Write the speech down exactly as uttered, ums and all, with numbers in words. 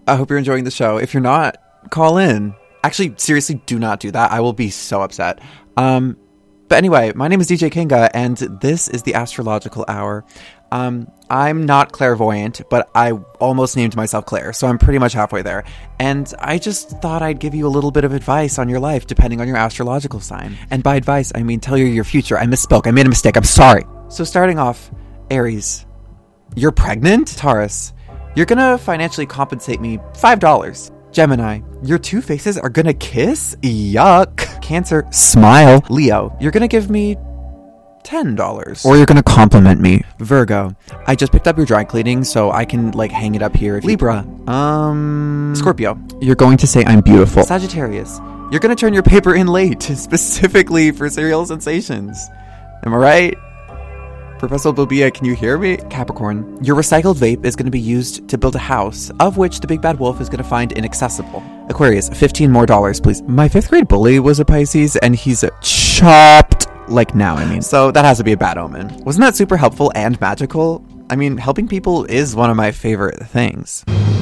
I hope you're enjoying the show. If you're not, call in. Actually, seriously, do not do that. I will be so upset. Um, but anyway, my name is D J Kinga, and this is the Astrological Hour. Um, I'm not clairvoyant, but I almost named myself Claire, so I'm pretty much halfway there. And I just thought I'd give you a little bit of advice on your life, depending on your astrological sign. And by advice, I mean tell you your future. I misspoke. I made a mistake. I'm sorry. So starting off, Aries, you're pregnant? Taurus, you're gonna financially compensate me five dollars. Gemini, your two faces are gonna kiss? Yuck. Cancer, smile. Leo, you're gonna give me ten dollars. Or you're gonna compliment me. Virgo, I just picked up your dry cleaning, so I can, like, hang it up here. If Libra, um... Scorpio, you're going to say I'm beautiful. Sagittarius, you're gonna turn your paper in late, specifically for Serial Sensations. Am I right? Professor Bobia, can you hear me? Capricorn, your recycled vape is going to be used to build a house, of which the big bad wolf is going to find inaccessible. Aquarius, fifteen more dollars, please. My fifth grade bully was a Pisces, and he's chopped, like now, I mean. So that has to be a bad omen. Wasn't that super helpful and magical? I mean, helping people is one of my favorite things.